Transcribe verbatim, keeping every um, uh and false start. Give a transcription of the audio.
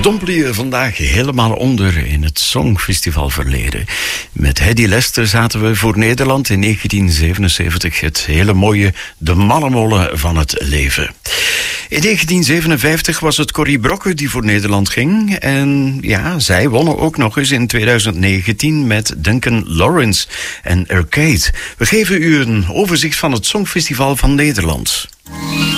dompel je vandaag helemaal onder in het Songfestival verleden. Met Hedy Lester zaten we voor Nederland in negentien zevenenzeventig het hele mooie De Mallemolen van het leven. In negentien zevenenvijftig was het Corrie Brokke die voor Nederland ging. En ja, zij wonnen ook nog eens in tweeduizend negentien met Duncan Lawrence en Arcade. We geven u een overzicht van het Songfestival van Nederland.